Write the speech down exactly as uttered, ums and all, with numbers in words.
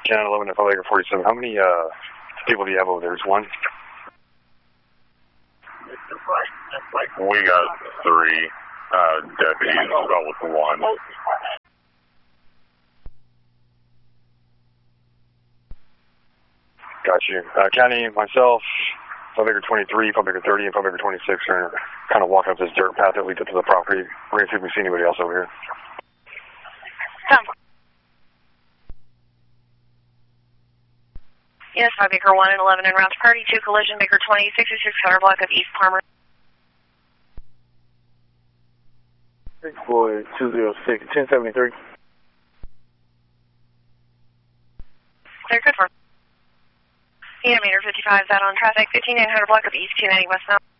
ten eleven at Five Acre forty-seven. How many uh, people do you have over there? Just one? We got three uh, deputies, about with one. Got you. Uh, County, myself, Five Acre twenty-three, Five Acre thirty, and Five Acre twenty-six are kind of walking up this dirt path that leads up to the property. We're going to see if we see anybody else over here. Come. Yes, Five Acre one and eleven en route to party two collision, Baker twenty, sixty-six counter block of East Palmer. six four two zero six, ten seventy-three. Clear, good for. Meter fifty-five is out on traffic, fifteen eight hundred block of East two ninety westbound.